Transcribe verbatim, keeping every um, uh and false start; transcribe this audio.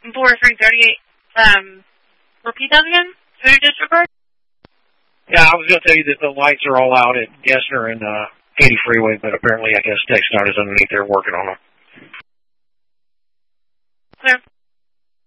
forty-three thirty-eight, um, repeat that again? Who did your bird? Yeah, I was going to tell you that the lights are all out at Gessner and uh, Katy Freeway, but apparently I guess TxDOT is underneath there working on them. Clear.